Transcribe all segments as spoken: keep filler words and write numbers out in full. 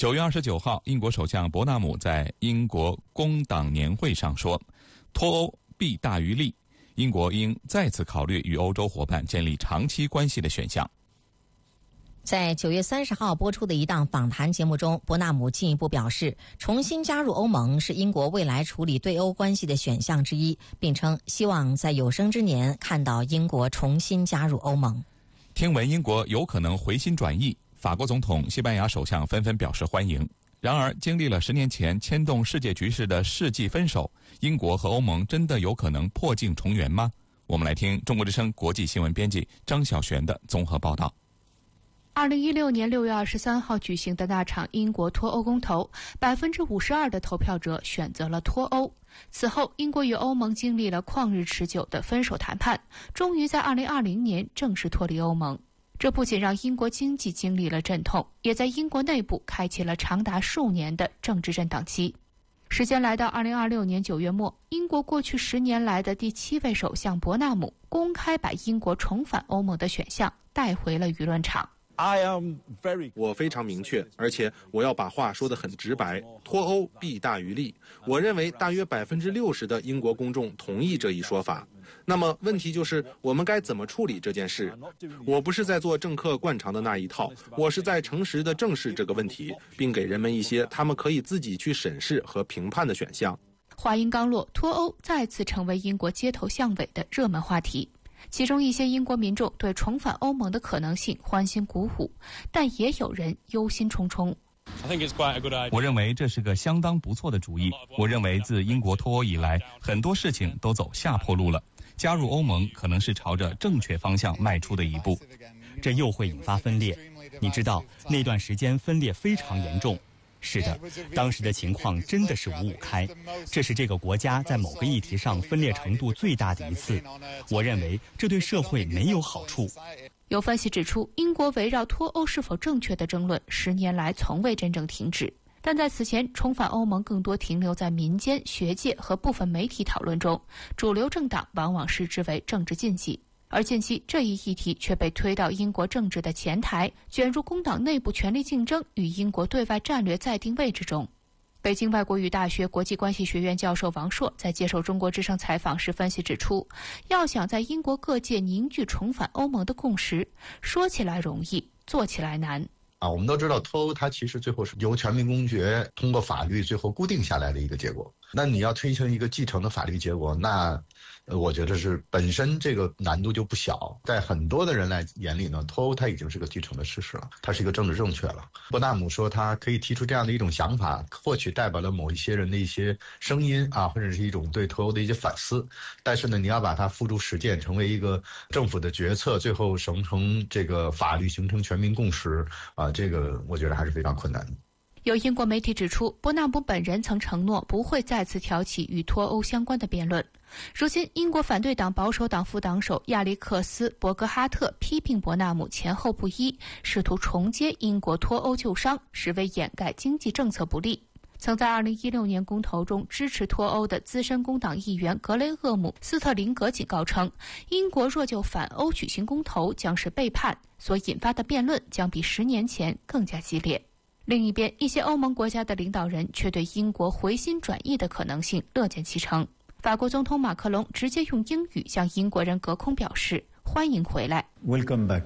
九月二十九号，英国首相伯纳姆在英国工党年会上说，脱欧弊大于利，英国应再次考虑与欧洲伙伴建立长期关系的选项。 在九月三十号播出的一档访谈节目中，伯纳姆进一步表示，重新加入欧盟是英国未来处理对欧关系的选项之一，并称希望在有生之年看到英国重新加入欧盟。 听闻英国有可能回心转意，法国总统、西班牙首相纷纷表示欢迎。然而，经历了十年前牵动世界局势的世纪分手，英国和欧盟真的有可能破镜重圆吗？我们来听中国之声国际新闻编辑张晓璇的综合报道。 二零一六年六月二十三号举行的那场英国脱欧公投，百分之五十二的投票者选择了脱欧。此后，英国与欧盟经历了旷日持久的分手谈判，终于在二零二零年正式脱离欧盟。这不仅让英国经济经历了阵痛，也在英国内部开启了长达数年的政治震荡期。时间来到二零二六年九月末，英国过去十年来的第七位首相伯纳姆公开把英国重返欧盟的选项带回了舆论场。 我非常明确，而且我要把话说得很直白，脱欧弊大于利。我认为大约百分之六十的英国公众同意这一说法。那么问题就是我们该怎么处理这件事？我不是在做政客惯常的那一套，我是在诚实地正视这个问题，并给人们一些他们可以自己去审视和评判的选项。 话音刚落，脱欧再次成为英国街头巷尾的热门话题。其中一些英国民众对重返欧盟的可能性欢欣鼓舞，但也有人忧心忡忡。 我认为这是个相当不错的主意。我认为自英国脱欧以来，很多事情都走下坡路了。加入欧盟可能是朝着正确方向迈出的一步。 这又会引发分裂。你知道，那段时间分裂非常严重。是的，当时的情况真的是五五开，这是这个国家在某个议题上分裂程度最大的一次。我认为这对社会没有好处。 有分析指出，英国围绕脱欧是否正确的争论十年来从未真正停止，但在此前，重返欧盟更多停留在民间、学界和部分媒体讨论中，主流政党往往视之为政治禁忌。而近期这一议题却被推到英国政治的前台，卷入工党内部权力竞争与英国对外战略再定位之中。北京外国语大学国际关系学院教授王硕在接受中国之声采访时分析指出，要想在英国各界凝聚重返欧盟的共识，说起来容易，做起来难。 啊，我们都知道脱欧它其实最后是由全民公决通过法律最后固定下来的一个结果。那你要推行一个继承的法律结果，那呃，我觉得是本身这个难度就不小。在很多的人来眼里呢，脱欧它已经是个既成的事实了，它是一个政治正确了。伯纳姆说他可以提出这样的一种想法，或许代表了某一些人的一些声音啊，或者是一种对脱欧的一些反思。但是呢，你要把它付诸实践，成为一个政府的决策，最后形成这个法律，形成全民共识啊，这个我觉得还是非常困难的。 有英国媒体指出，伯纳姆本人曾承诺不会再次挑起与脱欧相关的辩论。如今，英国反对党保守党副党首亚历克斯·伯格哈特批评伯纳姆前后不一，试图重接英国脱欧旧伤，实为掩盖经济政策不利。曾在二零一六年公投中支持脱欧的资深工党议员格雷厄姆·斯特林格警告称，英国若就反欧举行公投将是背叛，所引发的辩论将比十年前更加激烈。另一边，一些欧盟国家的领导人却对英国回心转意的可能性乐见其成。法国总统马克龙直接用英语向英国人隔空表示欢迎回来。 Welcome back。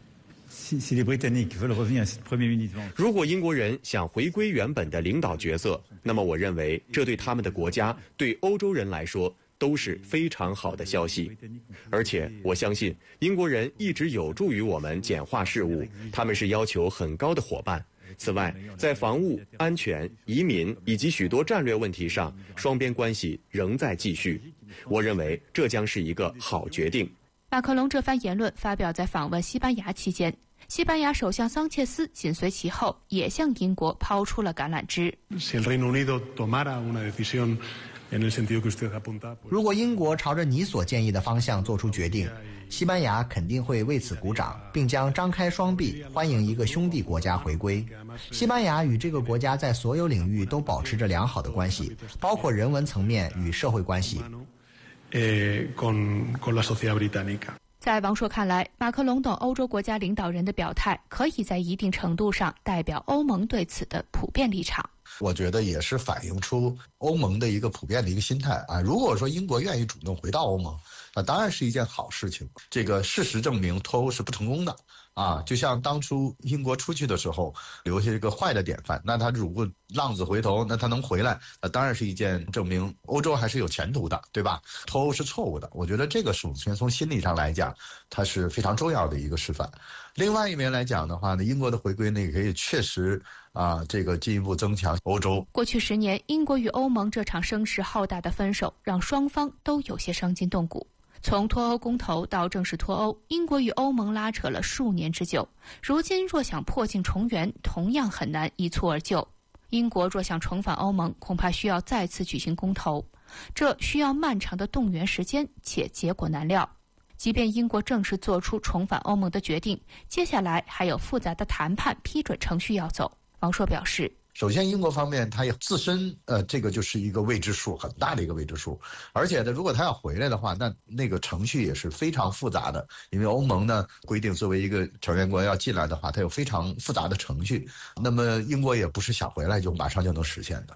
如果英国人想回归原本的领导角色，那么我认为这对他们的国家，对欧洲人来说都是非常好的消息。而且我相信英国人一直有助于我们简化事务，他们是要求很高的伙伴。此外，在防务、安全、移民以及许多战略问题上，双边关系仍在继续。我认为这将是一个好决定。 马克龙这番言论发表在访问西班牙期间，西班牙首相桑切斯紧随其后，也向英国抛出了橄榄枝。 如果英国朝着你所建议的方向做出决定，西班牙肯定会为此鼓掌，并将张开双臂欢迎一个兄弟国家回归。西班牙与这个国家在所有领域都保持着良好的关系，包括人文层面与社会关系。 在王朔看来，马克龙等欧洲国家领导人的表态可以在一定程度上代表欧盟对此的普遍立场。 我觉得也是反映出欧盟的一个普遍的一个心态啊。如果说英国愿意主动回到欧盟，那当然是一件好事情。这个事实证明脱欧是不成功的啊，就像当初英国出去的时候留下一个坏的典范，那他如果浪子回头，那他能回来，那当然是一件证明欧洲还是有前途的，对吧？脱欧是错误的，我觉得这个首先从心理上来讲，它是非常重要的一个示范。另外一面来讲的话呢，英国的回归呢也可以确实啊，这个进一步增强欧洲。 过去十年，英国与欧盟这场声势浩大的分手，让双方都有些伤筋动骨。从脱欧公投到正式脱欧，英国与欧盟拉扯了数年之久。如今若想破镜重圆，同样很难一蹴而就。英国若想重返欧盟，恐怕需要再次举行公投，这需要漫长的动员时间，且结果难料。即便英国正式做出重返欧盟的决定，接下来还有复杂的谈判批准程序要走。王朔表示， 首先，英国方面它也自身呃，这个就是一个未知数，很大的一个未知数。而且呢，如果他要回来的话，那那个程序也是非常复杂的，因为欧盟呢规定，作为一个成员国要进来的话，它有非常复杂的程序。那么英国也不是想回来就马上就能实现的。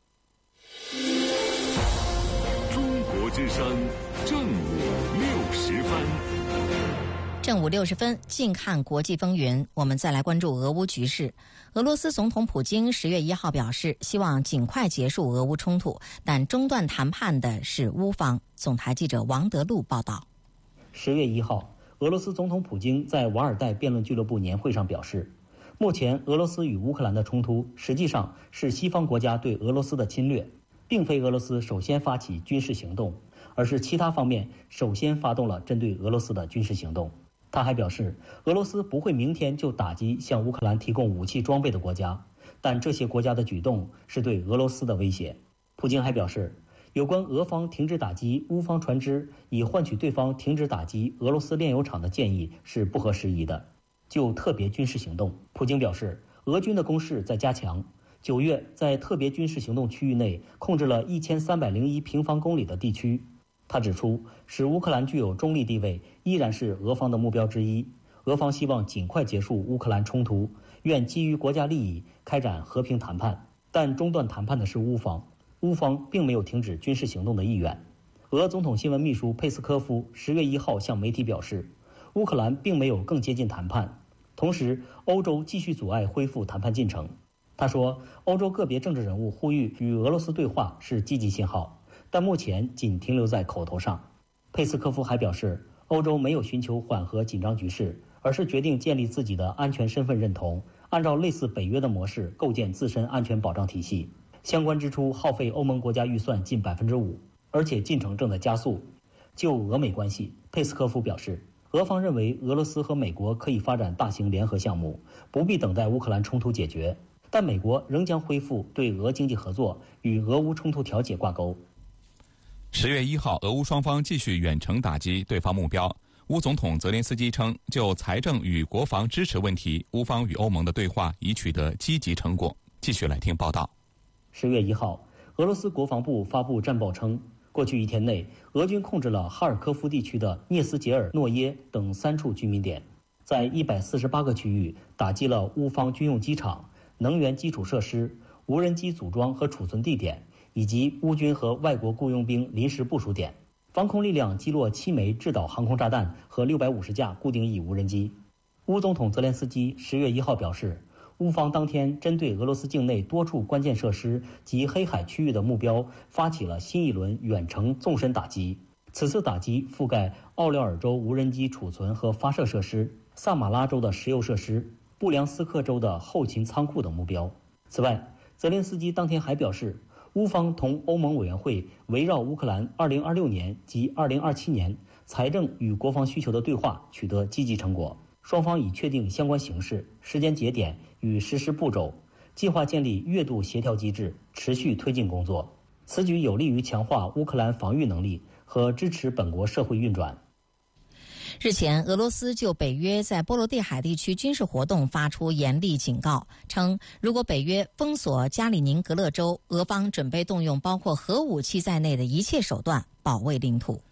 中国之声正午六时分。 正午六十分，近看国际风云。我们再来关注俄乌局势。俄罗斯总统普京十月一号表示，希望尽快结束俄乌冲突，但中断谈判的是乌方。总台记者王德禄报道。 十月一号，俄罗斯总统普京在瓦尔代辩论俱乐部年会上表示，目前俄罗斯与乌克兰的冲突实际上是西方国家对俄罗斯的侵略，并非俄罗斯首先发起军事行动，而是其他方面首先发动了针对俄罗斯的军事行动。他还表示，俄罗斯不会明天就打击向乌克兰提供武器装备的国家，但这些国家的举动是对俄罗斯的威胁。普京还表示，有关俄方停止打击乌方船只以换取对方停止打击俄罗斯炼油厂的建议是不合时宜的。就特别军事行动，普京表示，俄军的攻势在加强。九月，在特别军事行动区域内控制了一千三百零一平方公里的地区。他指出，使乌克兰具有中立地位依然是俄方的目标之一。俄方希望尽快结束乌克兰冲突，愿基于国家利益开展和平谈判，但中断谈判的是乌方。乌方并没有停止军事行动的意愿。俄总统新闻秘书佩斯科夫十月一号向媒体表示，乌克兰并没有更接近谈判，同时欧洲继续阻碍恢复谈判进程。他说，欧洲个别政治人物呼吁与俄罗斯对话是积极信号，但目前仅停留在口头上。佩斯科夫还表示，欧洲没有寻求缓和紧张局势，而是决定建立自己的安全身份认同，按照类似北约的模式构建自身安全保障体系。相关支出耗费欧盟国家预算近百分之五，而且进程正在加速。就俄美关系，佩斯科夫表示，俄方认为俄罗斯和美国可以发展大型联合项目，不必等待乌克兰冲突解决，但美国仍将恢复对俄经济合作，与俄乌冲突调解挂钩。 十月一号，俄乌双方继续远程打击对方目标。乌总统泽连斯基称，就财政与国防支持问题，乌方与欧盟的对话已取得积极成果。继续来听报道。 十月一号，俄罗斯国防部发布战报称，过去一天内，俄军控制了哈尔科夫地区的涅斯杰尔诺耶等三处居民点，在一百四十八个区域打击了乌方军用机场、能源基础设施、无人机组装和储存地点，以及乌军和外国雇佣兵临时部署点。防空力量击落七枚制导航空炸弹和六百五十架固定翼无人机。乌总统泽连斯基十月一号表示，乌方当天针对俄罗斯境内多处关键设施及黑海区域的目标发起了新一轮远程纵深打击。此次打击覆盖奥廖尔州无人机储存和发射设施、萨马拉州的石油设施、布良斯克州的后勤仓库等目标。此外，泽连斯基当天还表示，乌方同欧盟委员会围绕乌克兰二零二六年及二零二七年财政与国防需求的对话取得积极成果，双方已确定相关形势、时间节点与实施步骤，计划建立月度协调机制，持续推进工作。此举有利于强化乌克兰防御能力和支持本国社会运转。 日前，俄罗斯就北约在波罗的海地区军事活动发出严厉警告，称如果北约封锁加里宁格勒州，俄方准备动用包括核武器在内的一切手段保卫领土。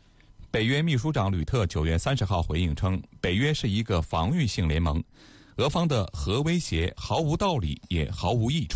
北约秘书长吕特九月三十号回应称，北约是一个防御性联盟，俄方的核威胁毫无道理也毫无益处。